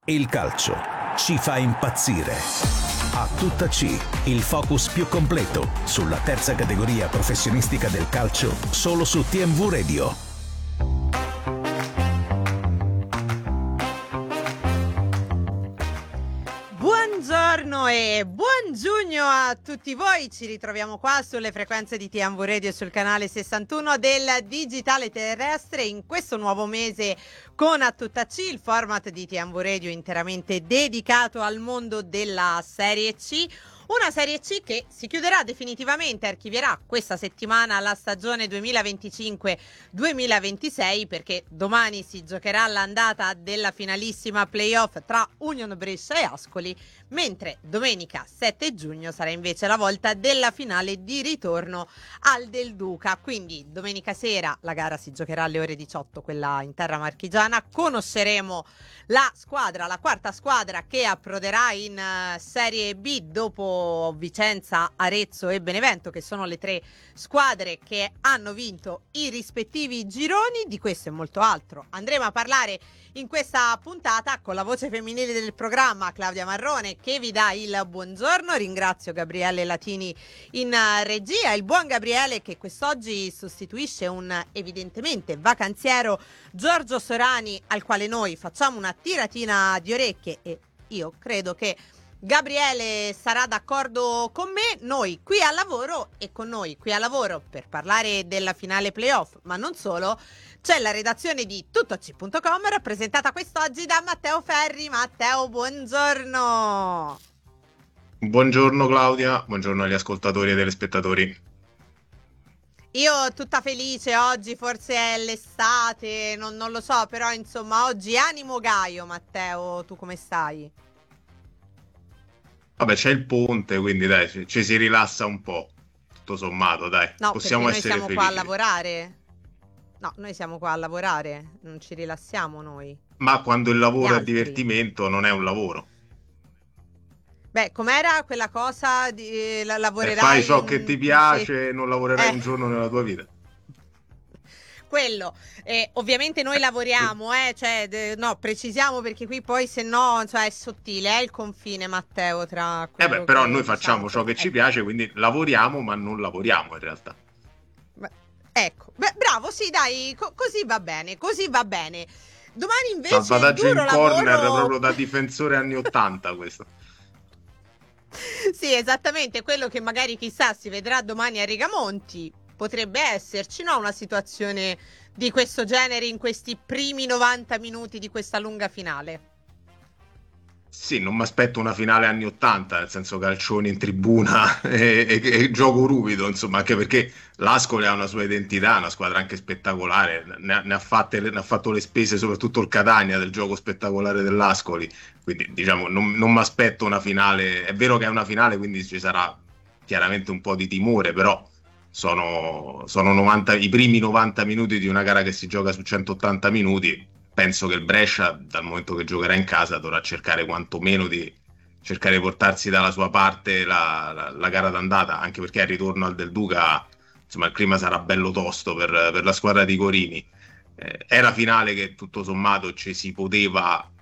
Il calcio ci fa impazzire. A tutta C, il focus più completo sulla terza categoria professionistica del calcio, solo su TMV Radio. Buongiorno e buon giugno a tutti voi, ci ritroviamo qua sulle frequenze di TMV Radio e sul canale 61 del digitale terrestre in questo nuovo mese con A Tutta C, il format di TMV Radio interamente dedicato al mondo della Serie C. Una Serie C che si chiuderà definitivamente, archivierà questa settimana la stagione 2025-2026 perché domani si giocherà l'andata della finalissima playoff tra Union Brescia e Ascoli, mentre domenica 7 giugno sarà invece la volta della finale di ritorno al Del Duca. Quindi domenica sera la gara si giocherà alle ore 18, quella in terra marchigiana. Conosceremo la squadra, la quarta squadra che approderà in Serie B dopo Vicenza, Arezzo e Benevento, che sono le tre squadre che hanno vinto i rispettivi gironi. Di questo e molto altro andremo a parlare in questa puntata con la voce femminile del programma, Claudia Marrone, che vi dà il buongiorno. Ringrazio Gabriele Latini in regia, il buon Gabriele che quest'oggi sostituisce un evidentemente vacanziero Giorgio Sorani, al quale noi facciamo una tiratina di orecchie e io credo che Gabriele sarà d'accordo con me. Noi qui al lavoro, e con noi qui al lavoro per parlare della finale playoff, ma non solo, c'è la redazione di tuttoc.com rappresentata quest'oggi da Matteo Ferri. Matteo, buongiorno. Buongiorno Claudia, buongiorno agli ascoltatori e telespettatori. Io tutta felice oggi, forse è l'estate, non lo so, però insomma oggi animo gaio. Matteo, tu come stai? Vabbè, c'è il ponte, quindi dai, ci si rilassa un po', tutto sommato, dai. No, possiamo perché noi essere siamo felici. qua a lavorare. No, noi siamo qua a lavorare, non ci rilassiamo noi. Ma quando il lavoro Gli è altri. divertimento, non è un lavoro. Beh, com'era quella cosa di Se lavorerai fai ciò che ti piace, sì. non lavorerai un giorno nella tua vita. Quello, ovviamente noi lavoriamo, no, precisiamo perché qui poi se no, cioè, è sottile, è il confine, Matteo, tra quello Però che, noi facciamo diciamo, ciò che ci piace, quindi lavoriamo, ma non lavoriamo in realtà. Ecco, bravo, sì, dai, così va bene, così va bene. Domani invece Salvataggio duro in corner lavoro... proprio da difensore anni 80 questo. Sì, esattamente, quello che magari chissà si vedrà domani a Rigamonti. Potrebbe esserci, no, una situazione di questo genere in questi primi 90 minuti di questa lunga finale. Sì, non mi aspetto una finale anni 80, nel senso calcioni in tribuna e gioco ruvido, insomma, anche perché l'Ascoli ha una sua identità, una squadra anche spettacolare, ne ha fatto le spese soprattutto il Catania del gioco spettacolare dell'Ascoli, quindi diciamo non mi aspetto una finale, è vero che è una finale, quindi ci sarà chiaramente un po' di timore, però sono 90, i primi 90 minuti di una gara che si gioca su 180 minuti. Penso che il Brescia, dal momento che giocherà in casa, dovrà cercare quantomeno di cercare di portarsi dalla sua parte la gara d'andata, anche perché al ritorno al Del Duca, insomma, il clima sarà bello tosto per la squadra di Corini. È la finale che tutto sommato ci si poteva